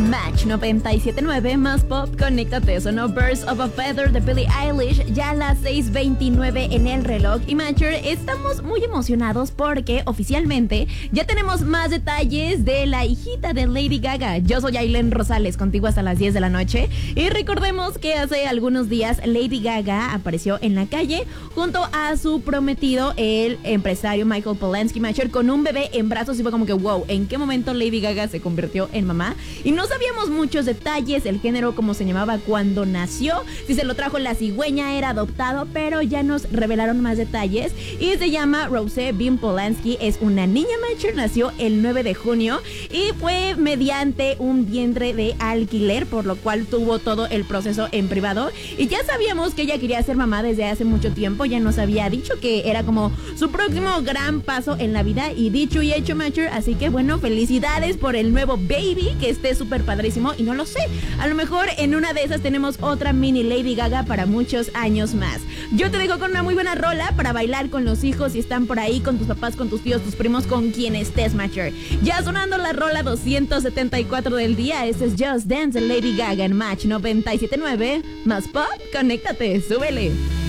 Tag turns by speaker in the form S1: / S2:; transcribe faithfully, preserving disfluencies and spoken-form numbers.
S1: Match noventa y siete punto nueve más pop, conéctate. Sonó Birds of a Feather de Billie Eilish, ya a las seis veintinueve en el reloj. Y Matcher, estamos muy emocionados porque oficialmente ya tenemos más detalles de la hijita de Lady Gaga. Yo soy Aileen Rosales, contigo hasta las diez de la noche. Y recordemos que hace algunos días Lady Gaga apareció en la calle junto a su prometido, el empresario Michael Polanski, Matcher, con un bebé en brazos. Y fue como que wow, ¿en qué momento Lady Gaga se convirtió en mamá? Y no sabíamos muchos detalles, el género, cómo se llamaba cuando nació, si se lo trajo la cigüeña, era adoptado, pero ya nos revelaron más detalles. Y se llama Rose Bean Polanski, es una niña, Matcher, nació el nueve de junio y fue mediante un vientre de alquiler, por lo cual tuvo todo el proceso en privado. Y ya sabíamos que ella quería ser mamá desde hace mucho tiempo, ya nos había dicho que era como su próximo gran paso en la vida, y dicho y hecho, Matcher. Así que bueno, felicidades por el nuevo baby, que esté súper padrísimo. Y no lo sé, a lo mejor en una de esas tenemos otra mini Lady Gaga para muchos años más. Yo te dejo con una muy buena rola para bailar con los hijos, si están por ahí, con tus papás, con tus tíos, tus primos, con quien estés, Matcher. Ya sonando la rola doscientos setenta y cuatro del día. Este es Just Dance de Lady Gaga en Match noventa y siete punto nueve más pop, conéctate, súbele.